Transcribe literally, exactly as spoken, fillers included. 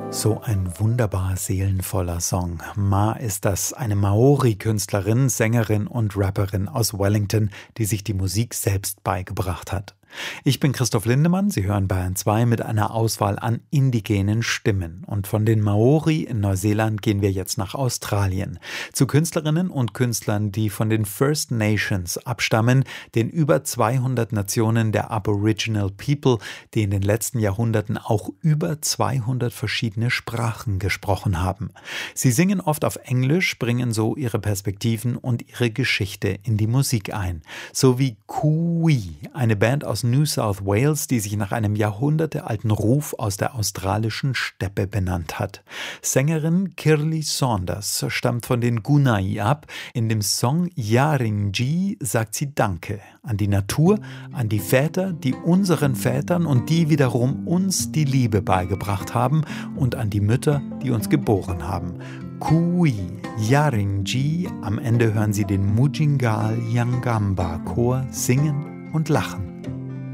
So ein wunderbar seelenvoller Song. Ma ist das, eine Maori-Künstlerin, Sängerin und Rapperin aus Wellington, die sich die Musik selbst beigebracht hat. Ich bin Christoph Lindemann, Sie hören Bayern zwei mit einer Auswahl an indigenen Stimmen. Und von den Maori in Neuseeland gehen wir jetzt nach Australien. Zu Künstlerinnen und Künstlern, die von den First Nations abstammen, den über zweihundert Nationen der Aboriginal People, die in den letzten Jahrhunderten auch über zweihundert verschiedene Sprachen gesprochen haben. Sie singen oft auf Englisch, bringen so ihre Perspektiven und ihre Geschichte in die Musik ein. So wie Kui, eine Band aus New South Wales, die sich nach einem jahrhundertealten Ruf aus der australischen Steppe benannt hat. Sängerin Kirli Saunders stammt von den Gunai ab. In dem Song Yarinji sagt sie Danke an die Natur, an die Väter, die unseren Vätern und die wiederum uns die Liebe beigebracht haben und an die Mütter, die uns geboren haben. Kui, Yarinji, am Ende hören Sie den Mujingal Yangamba Chor singen und lachen.